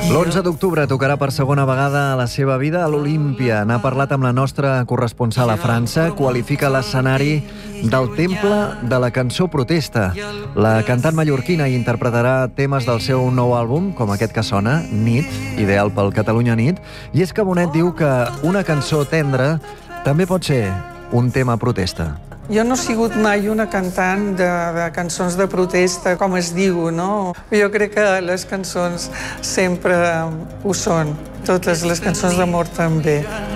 L'11 d'octubre tocarà per segona vegada a la seva vida a l'Olímpia. N'ha parlat amb la nostra corresponsal a França, qualifica l'escenari del temple de la cançó protesta. La cantant mallorquina interpretarà temes del seu nou àlbum, com aquest que sona, Nit, ideal pel Catalunya Nit, i és que Bonet diu que una cançó tendra també pot ser un tema protesta. Jo no he sigut mai una cantant de cançons de protesta, com es diu, no? Jo crec que les cançons sempre ho són. Totes les cançons d'amor també.